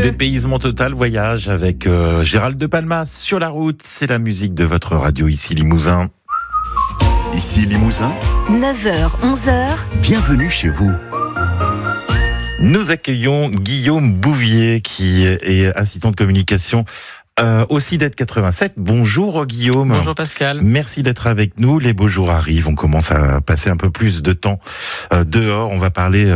Dépaysement total, voyage avec Gérald de Palmas sur la route. C'est la musique de votre radio ici Limousin. Ici Limousin, 9h, 11h. bienvenue chez vous. Nous accueillons Guillaume Bouvier qui est assistant de communication au CIDED 87. Bonjour Guillaume. Bonjour Pascal. Merci d'être avec nous. Les beaux jours arrivent. On commence à passer un peu plus de temps dehors. On va parler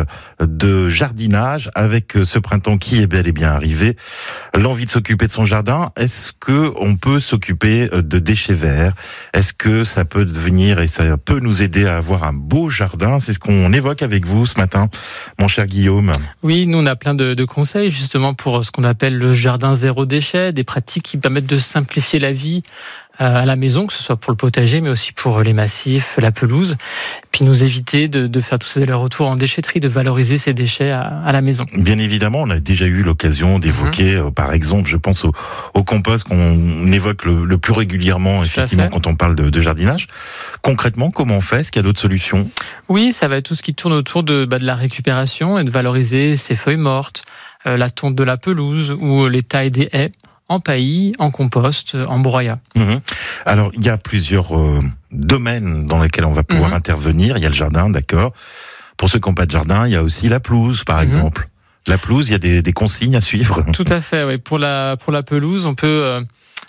de jardinage avec ce printemps qui est bel et bien arrivé. L'envie de s'occuper de son jardin. Est-ce que on peut s'occuper de déchets verts? Est-ce que ça peut devenir et ça peut nous aider à avoir un beau jardin? C'est ce qu'on évoque avec vous ce matin, mon cher Guillaume. Oui, nous on a plein de conseils justement pour ce qu'on appelle le jardin zéro déchet, des pratiques qui permettent de simplifier la vie à la maison, que ce soit pour le potager, mais aussi pour les massifs, la pelouse. Puis nous éviter de faire tous ces allers-retours en déchetterie, de valoriser ces déchets à la maison. Bien évidemment, on a déjà eu l'occasion d'évoquer, par exemple, je pense au compost qu'on évoque le plus régulièrement, effectivement, quand on parle de jardinage. Concrètement, comment on fait? Est-ce qu'il y a d'autres solutions? Oui, ça va être tout ce qui tourne autour de la récupération et de valoriser ces feuilles mortes, la tonte de la pelouse ou les tailles des haies. En paillis, en compost, en broyat. Alors, il y a plusieurs domaines dans lesquels on va pouvoir intervenir. Il y a le jardin, d'accord. Pour ceux qui n'ont pas de jardin, il y a aussi la pelouse, par exemple. La pelouse, il y a des consignes à suivre. Tout à fait, oui. Pour la pelouse, on peut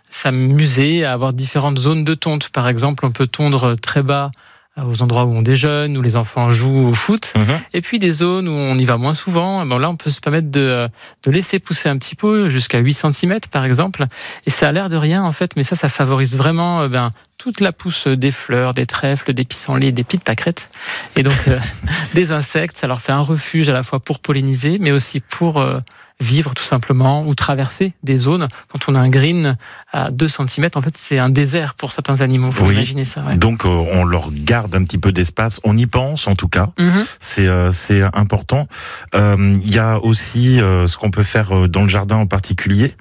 s'amuser à avoir différentes zones de tonte. Par exemple, on peut tondre très bas aux endroits où on déjeune, où les enfants jouent au foot, et puis des zones où on y va moins souvent. Bon, là, on peut se permettre de laisser pousser un petit peu, jusqu'à 8 cm par exemple, et ça a l'air de rien en fait, mais ça favorise vraiment toute la pousse des fleurs, des trèfles, des pissenlits, des petites pâquerettes, et donc des insectes. Ça leur fait un refuge à la fois pour polliniser, mais aussi pour vivre tout simplement, ou traverser des zones. Quand on a un green à 2 cm, en fait, c'est un désert pour certains animaux. Faut imaginer ça. Ouais. Donc, on leur garde un petit peu d'espace. On y pense, en tout cas. C'est important. Il y a aussi ce qu'on peut faire dans le jardin en particulier.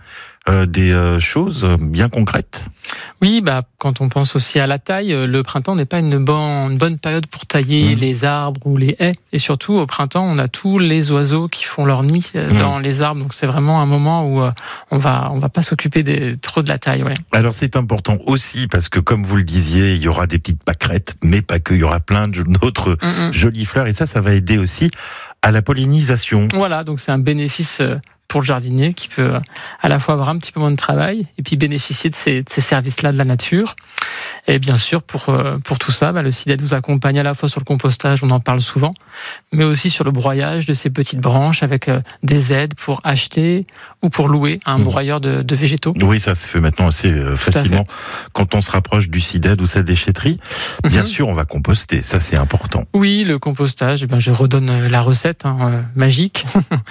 Des choses bien concrètes. Oui, quand on pense aussi à la taille, le printemps n'est pas une bonne période pour tailler les arbres ou les haies. Et surtout, au printemps, on a tous les oiseaux qui font leur nid dans les arbres. Donc, c'est vraiment un moment où on va pas s'occuper trop de la taille. Ouais. Alors, c'est important aussi parce que, comme vous le disiez, il y aura des petites pâquerettes, mais pas que. Il y aura plein d'autres jolies fleurs. Et ça va aider aussi à la pollinisation. Voilà, donc c'est un bénéfice pour le jardinier qui peut à la fois avoir un petit peu moins de travail et puis bénéficier de ces services-là de la nature. Et bien sûr, pour tout ça, le CIDED vous accompagne à la fois sur le compostage, on en parle souvent, mais aussi sur le broyage de ces petites branches avec des aides pour acheter ou pour louer un broyeur de végétaux. Oui, ça se fait maintenant assez facilement quand on se rapproche du CIDED ou sa déchetterie. Bien sûr, on va composter, ça c'est important. Oui, le compostage, je redonne la recette magique.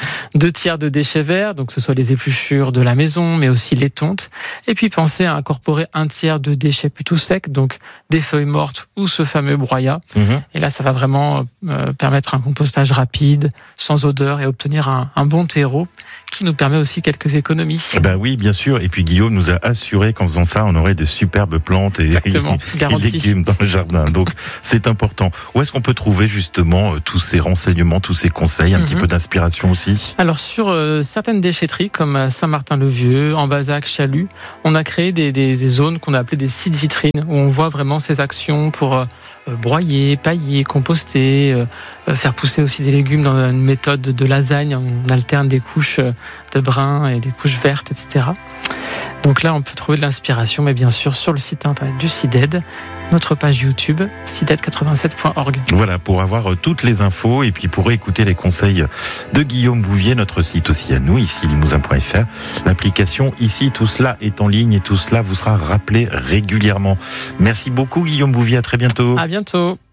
2 tiers de déchets verts, donc que ce soit les épluchures de la maison, mais aussi les tontes. Et puis pensez à incorporer 1 tiers de déchets plutôt secs, donc des feuilles mortes ou ce fameux broyat. Et là, ça va vraiment permettre un compostage rapide, sans odeur, et obtenir un bon terreau qui nous permet aussi quelques économies. Oui, bien sûr. Et puis Guillaume nous a assuré qu'en faisant ça, on aurait de superbes plantes et légumes dans le jardin. Donc, c'est important. Où est-ce qu'on peut trouver justement tous ces renseignements, tous ces conseils, un petit peu d'inspiration aussi? Alors, sur certaines déchetteries, comme à Saint-Martin-le-Vieux, en Bazac, Chalut, on a créé des zones qu'on a appelées des sites vitrines, où on voit vraiment ces actions pour broyer, pailler, composter, faire pousser aussi des légumes dans une méthode de lasagne. On alterne des couches de brun et des couches vertes, etc. Donc là, on peut trouver de l'inspiration, mais bien sûr sur le site internet du CIDED, notre page YouTube, CIDED87.org. Voilà, pour avoir toutes les infos et puis pour écouter les conseils de Guillaume Bouvier, notre site aussi à nous, ici limousin.fr. L'application ici, tout cela est en ligne et tout cela vous sera rappelé régulièrement. Merci beaucoup Guillaume Bouvier, à très bientôt. À bientôt.